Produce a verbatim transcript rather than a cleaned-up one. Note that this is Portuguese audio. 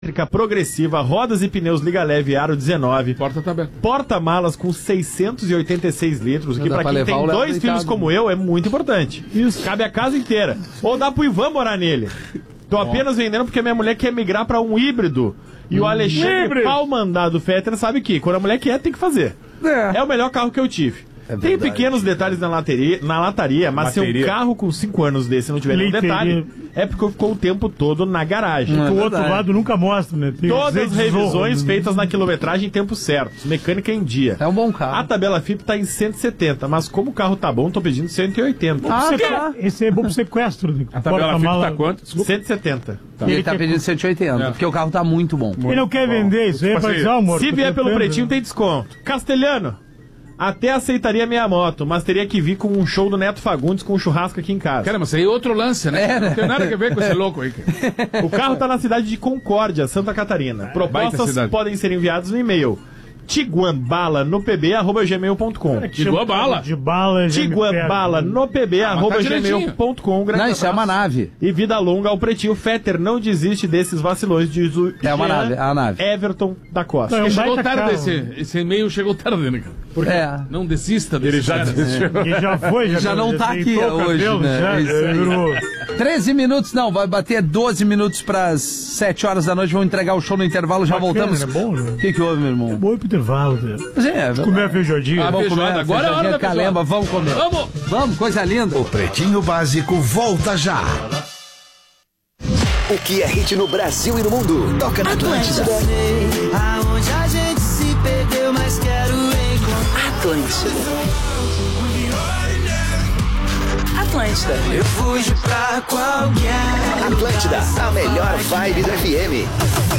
progressiva, rodas e pneus liga leve aro dezenove, Porta tá aberta. porta-malas com seiscentos e oitenta e seis litros, que pra quem tem dois filhos como eu é muito importante. Isso. Cabe a casa inteira. Ou dá pro Ivan morar nele. Tô apenas vendendo porque a minha mulher quer migrar pra um híbrido. E o Alexandre Palmandado Fetter sabe que quando a mulher quer, tem que fazer. É, é o melhor carro que eu tive. É tem pequenos detalhes na, lateria, na lataria, mas Lateria. se um carro com cinco anos desse não tiver nenhum detalhe, é porque ficou o tempo todo na garagem. Não, é o outro lado nunca mostra, né? Tem Todas as revisões zorro, feitas na quilometragem em tempo certo, mecânica em dia. É um bom carro. A tabela F I P tá em cento e setenta, mas como o carro tá bom, tô pedindo cento e oitenta. Ah, tá. Esse é bom pro sequestro. A tabela F I P tá quanto? cento e setenta. Tá. E ele tá pedindo cento e oitenta, é. porque o carro tá muito bom. Ele não quer vender isso aí, pra dizer, amor. Se vier pelo pretinho, tem desconto. Castelhano. Até aceitaria minha moto, mas teria que vir com um show do Neto Fagundes com um churrasco aqui em casa. Cara, mas isso aí é outro lance, né? É, né? Não tem nada a ver com esse louco aí. O carro tá na cidade de Concórdia, Santa Catarina. Propostas podem ser enviadas no e-mail tiguanbala no pb arroba gmail ponto com. Tiguanbala? De bala, Tiguanbala no pb arroba gmail ponto com. Não, isso é uma nave. E vida longa ao Pretinho. Fetter não desiste desses vacilões de Zu... É uma nave, é a nave. Everton da Costa. Não, é um chegou tarde esse, esse e-mail, chegou tarde, né, cara? Porque é. Não desista dele. Ele já desistiu. É. Ele já foi, já, já não já tá aqui hoje, cabelo, né? Já, já virou. treze minutos, não, vai bater doze minutos pras sete horas da noite, vamos entregar o show no intervalo, já Bacana, voltamos. É bom, né? O que que houve, meu irmão? É bom ir pro intervalo, né? É, comer a feijoadinha. Ah, vamos feijoada. comer Agora é a hora da calemba, vamos comer. Vamos! Vamos, coisa linda. O Pretinho Básico volta já. O que é hit no Brasil e no mundo? Toca na Atlântida. Aonde a gente se perdeu, mas quero encontrar. Atlântida. Atlântida. Eu fujo pra qualquer. Atlântida, a melhor vibe do F M.